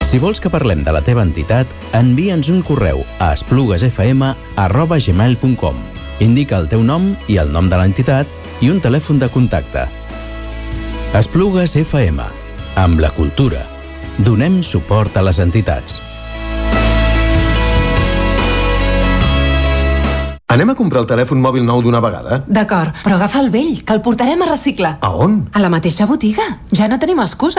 Si vols que parlem de la teva entitat, envia'ns un correu a espluguesfm@gmail.com. Indica el teu nom i el nom de l'entitat i un telèfon de contacte. Esplugues FM. Amb la cultura. Donem suport a les entitats. Anem a comprar el telèfon mòbil nou d'una vegada? D'acord, però agafa el vell, que el portarem a reciclar. A on? A la mateixa botiga. Ja no tenim excusa.